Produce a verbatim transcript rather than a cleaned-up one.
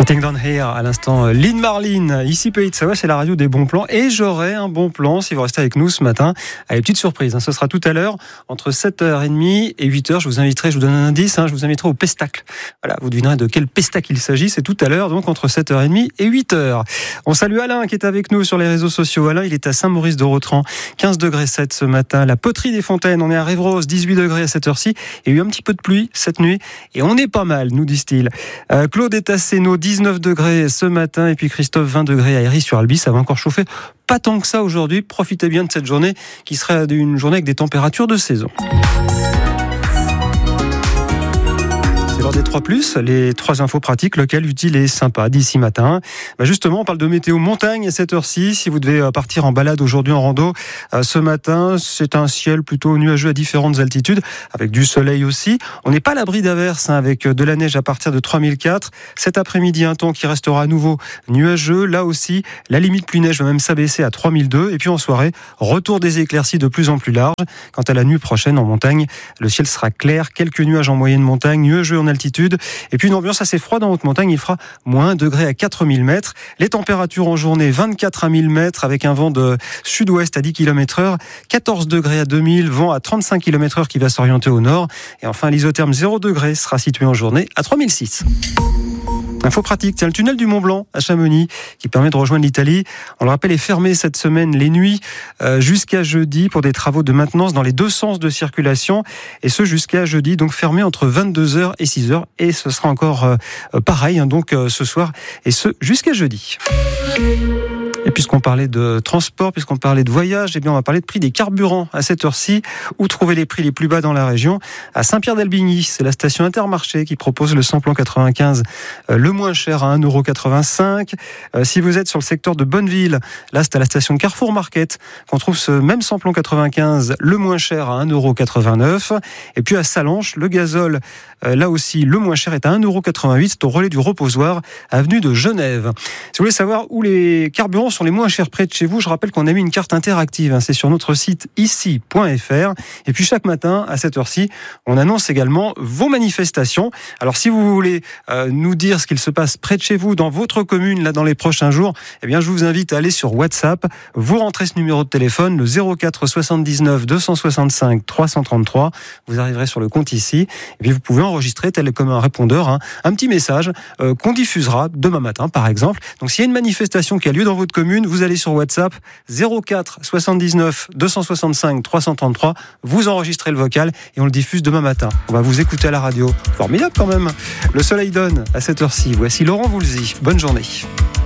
Sitting Down Here, à l'instant, Lynn Marlin, ici Pays de Savoie, c'est la radio des bons plans. Et j'aurai un bon plan si vous restez avec nous ce matin. Allez, petite surprise, hein, ce sera tout à l'heure, entre sept heures trente et huit heures. Je vous inviterai, je vous donne un indice, hein, je vous inviterai au pestacle. Voilà, vous devinerez de quel pestacle il s'agit. C'est tout à l'heure, donc entre sept heures trente et huit heures. On salue Alain qui est avec nous sur les réseaux sociaux. Alain, il est à Saint-Maurice-de-Rotran, quinze degrés sept ce matin. La poterie des Fontaines, on est à Rêve-Rose, dix-huit degrés à cette heure-ci. Il y a eu un petit peu de pluie cette nuit et on est pas mal, nous disent-ils. Euh, Claude est à Sénaux, dix-neuf degrés ce matin, et puis Christophe, vingt degrés à Héry-sur-Albi. Ça va encore chauffer pas tant que ça aujourd'hui. Profitez bien de cette journée qui serait une journée avec des températures de saison. C'est l'heure des trois plus, les trois infos pratiques, locales, utiles et sympas d'ici matin. Bah justement, on parle de météo montagne à cette heure-ci. Si vous devez partir en balade aujourd'hui en rando, euh, ce matin, c'est un ciel plutôt nuageux à différentes altitudes, avec du soleil aussi. On n'est pas à l'abri d'averses, hein, avec de la neige à partir de trois mille quatre. Cet après-midi, un temps qui restera à nouveau nuageux. Là aussi, la limite pluie-neige va même s'abaisser à trois mille deux. Et puis en soirée, retour des éclaircies de plus en plus larges. Quant à la nuit prochaine en montagne, le ciel sera clair. Quelques nuages en moyenne montagne, nuageux en altitude, et puis une ambiance assez froide en haute montagne. Il fera moins un degré à quatre mille mètres. Les températures en journée, vingt-quatre à mille mètres, avec un vent de sud-ouest à dix kilomètres heure, quatorze degrés à deux mille, vent à trente-cinq kilomètres heure qui va s'orienter au nord, et enfin l'isotherme zéro degré sera situé en journée à trois mille six. Info pratique, tiens, le tunnel du Mont Blanc à Chamonix qui permet de rejoindre l'Italie. On le rappelle, est fermé cette semaine les nuits euh, jusqu'à jeudi pour des travaux de maintenance dans les deux sens de circulation, et ce jusqu'à jeudi, donc fermé entre vingt-deux heures et six heures, et ce sera encore euh, pareil, hein, donc euh, ce soir, et ce jusqu'à jeudi. Et puisqu'on parlait de transport, puisqu'on parlait de voyage, eh bien on va parler de prix des carburants à cette heure-ci. Où trouver les prix les plus bas dans la région? À Saint-Pierre-d'Albigny, c'est la station Intermarché qui propose le samplon quatre-vingt-quinze euh, le moins cher à un euro quatre-vingt-cinq. Euh, si vous êtes sur le secteur de Bonneville, là c'est à la station Carrefour Market qu'on trouve ce même samplon quatre-vingt-quinze le moins cher à un euro quatre-vingt-neuf. Et puis à Sallanches, le gazole, euh, là aussi le moins cher est à un euro quatre-vingt-huit. C'est au relais du Reposoir, avenue de Genève. Si vous voulez savoir où les carburants sont les moins chers près de chez vous, je rappelle qu'on a mis une carte interactive, hein, c'est sur notre site ici point f r. Et puis chaque matin, à cette heure-ci, on annonce également vos manifestations. Alors si vous voulez euh, nous dire ce qu'il se passe près de chez vous, dans votre commune, là dans les prochains jours, eh bien je vous invite à aller sur WhatsApp. Vous rentrez ce numéro de téléphone, le zéro quatre soixante-dix-neuf deux cent soixante-cinq trois cent trente-trois. Vous arriverez sur le compte ici. Et puis vous pouvez enregistrer, tel comme un répondeur, hein, un petit message euh, qu'on diffusera demain matin, par exemple. Donc s'il y a une manifestation qui a lieu dans votre commune, vous allez sur WhatsApp, zéro quatre soixante-dix-neuf deux cent soixante-cinq trois cent trente-trois, vous enregistrez le vocal et on le diffuse demain matin. On va vous écouter à la radio. Formidable quand même. Le soleil donne à cette heure-ci. Voici Laurent Voulzy. Bonne journée.